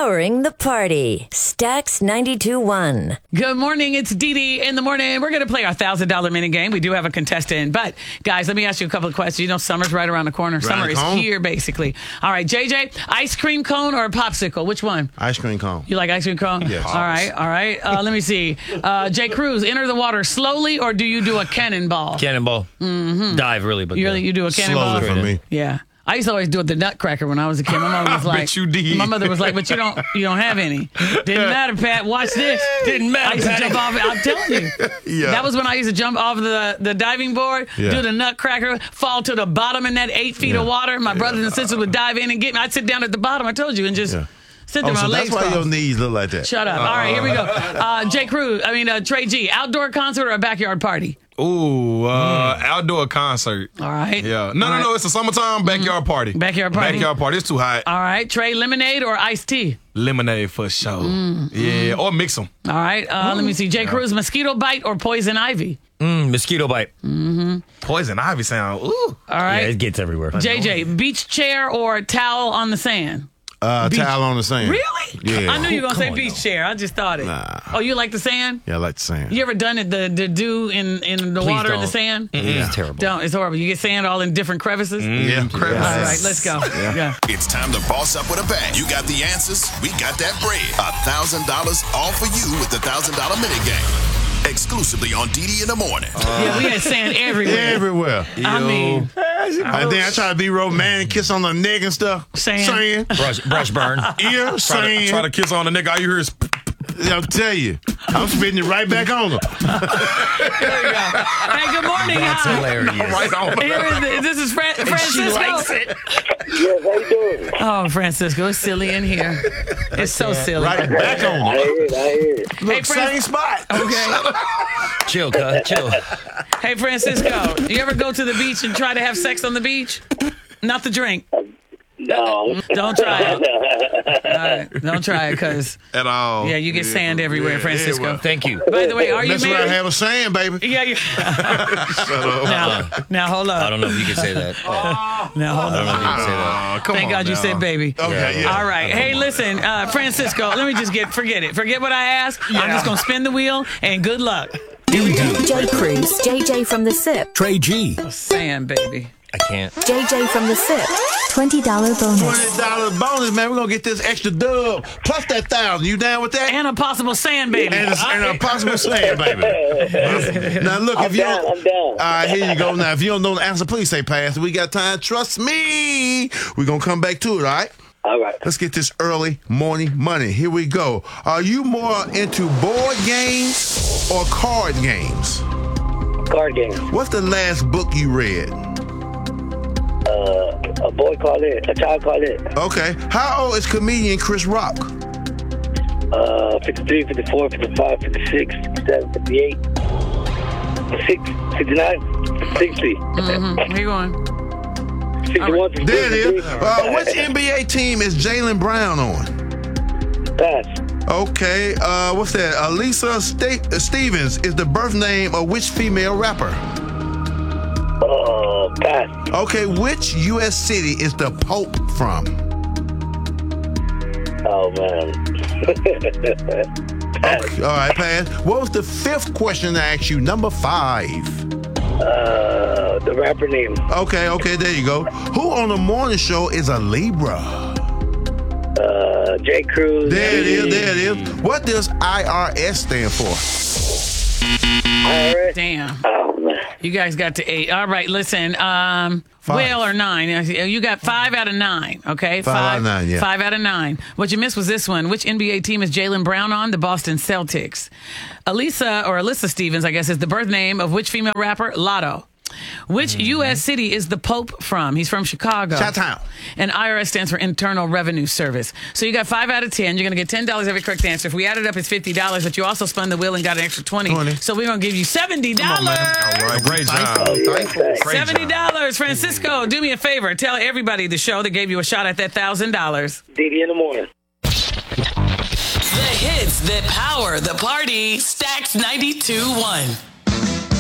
Powering the party. Stax 92.1. Good morning. It's Dee Dee in the morning. We're going to play our $1,000 minute game. We do have a contestant. But, guys, let me ask you a couple of questions. You know, summer's right around the corner. Summer is here, basically. All right, JJ, ice cream cone or a popsicle? Which one? Ice cream cone. You like ice cream cone? Yes. All right. Let me see. Jay Cruz, enter the water slowly or do you do a cannonball? Cannonball. Mm-hmm. Dive, really. But You do a cannonball? Slowly for me. Yeah. I used to always do it the nutcracker when I was a kid. My mother was like, you did. My mother was like, but you don't have any. Didn't matter, Pat. Watch this. Didn't matter, I used to Patty. jump off. I'm telling you. Yeah. That was when I used to jump off the diving board, do the nutcracker, fall to the bottom in that 8 feet of water. My brothers and sisters would dive in and get me. I'd sit down at the bottom, I told you, and just sit there. My So legs that's why crossed. your knees look like that. Shut up. All right, here we go. Trey G, outdoor concert or a backyard party? Ooh, outdoor concert. All right. Yeah. No, it's a summertime backyard party. Backyard party? Backyard party. It's too hot. All right. Trey, lemonade or iced tea? Lemonade for sure. Yeah, or mix them. All right. Let me see. Jay Cruz, mosquito bite or poison ivy? Mosquito bite. Poison ivy sound. Ooh. All right. Yeah, it gets everywhere. JJ, beach chair or towel on the sand? Towel on the sand. Really? Yeah. I knew you were going to say on, beach though. chair. I just thought it. Nah. Oh, you like the sand? Yeah, I like the sand. You ever done it, the dew in the Please water in the don't. sand? It's terrible. Don't. It's horrible. You get sand all in different crevices? Yeah. All right, let's go. Yeah. It's time to boss up with a bang. You got the answers. We got that bread. $1,000 all for you with the $1,000 minute game. Exclusively on Dee Dee in the morning. Yeah, we had sand everywhere. Everywhere. I mean, And then I try to be romantic, kiss on the neck and stuff. Sand. Brush burn. Ear, sand. Try to kiss on the nigga. All you hear is. I'll tell you. I'm spitting it right back on them. Hey, good morning. That's hilarious. Right on. This is Francisco. She likes it. Yes, how you doing? Oh, Francisco, it's silly in here. It's so silly. Right back on I them. hear it. Look, same spot. Okay. Chill, cuz. Chill. Hey, Francisco, you ever go to the beach and try to have sex on the beach? Not the drink. No. Don't try it. All right, don't try it, because, At all. yeah, you get sand everywhere, Francisco. well. Thank you. By the way, are you Mess around married? have a sand, baby. Yeah, now, hold I up. don't know if you can say that. Now, hold I don't know up. if you can say that. Come Thank on God you now. said baby. Okay, yeah. All right. Hey, listen, Francisco, let me just forget it. Forget what I asked. I'm just going to spin the wheel, and good luck. Jay Cruz. JJ from the SIP. Trey G. Sand, baby. I can't. JJ from the SIP. $20 bonus. $20 bonus, man. We're going to get this extra dub. Plus that 1,000. You down with that? And a possible sand, baby. And a possible sand, baby. Now, look, if you I'm don't. down. All right, here you go. Now, if you don't know the answer, please say pass. We got time. Trust me. We're going to come back to it, all right? All right. Let's get this early morning money. Here we go. Are you more into board games or card games? Card game. What's the last book you read? A boy called it. A child called it. Okay. How old is comedian Chris Rock? 53, 54, 55, 56, 57, 58, 59, 60. Where you going? 61, There it is. 63. Which NBA team is Jaylen Brown on? Pass. Okay. What's that? Alisa Stevens is the birth name of which female rapper? Pass. Okay. Which U.S. city is the Pope from? Oh, man. Okay. All right, pass. What was the fifth question I asked you? Number 5. The rapper name. Okay, there you go. Who on the morning show is a Libra? Jay Cruz. There it is. What does IRS stand for? IRS. Damn. Oh, man. You guys got to 8. All right, listen. Will or 9? You got 5 out of 9, okay? 5 out of 9, yeah. 5 out of 9. What you missed was this one. Which NBA team is Jaylen Brown on? The Boston Celtics. Alyssa Stevens, I guess, is the birth name of which female rapper? Lotto. Which U.S. city is the Pope from? He's from Chicago. Chi-town. And IRS stands for Internal Revenue Service. So you got 5 out of 10. You're going to get $10 every correct answer. If we add it up, it's $50, but you also spun the wheel and got an extra 20. So we're going to give you $70. All right, great job. $70. Francisco, do me a favor. Tell everybody the show that gave you a shot at that $1,000. Dee Dee in the morning. The hits that power the party. Stax 92.1.